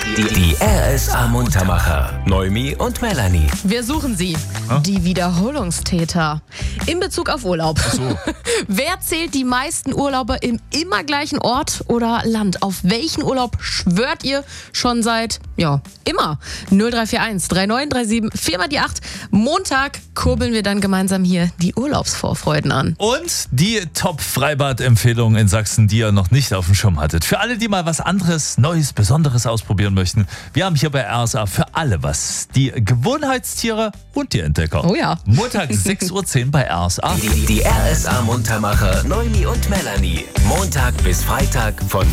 Die RSA Muntermacher. Noemi und Melanie. Wir suchen sie. Die Wiederholungstäter. In Bezug auf Urlaub. So. Wer zählt die meisten Urlauber im immer gleichen Ort oder Land? Auf welchen Urlaub schwört ihr schon seit, immer? 0341 3937 4 mal die 8. Montag kurbeln wir dann gemeinsam hier die Urlaubsvorfreuden an. Und die Top-Freibad-Empfehlung in Sachsen, die ihr noch nicht auf dem Schirm hattet. Für alle, die mal was anderes, Neues, Besonderes ausprobieren möchten. Wir haben hier bei RSA für alle was. Die Gewohnheitstiere und die Entdecker. Oh ja. Montag 6:10 Uhr bei RSA. Die RSA Muntermacher. Noemi und Melanie. Montag bis Freitag von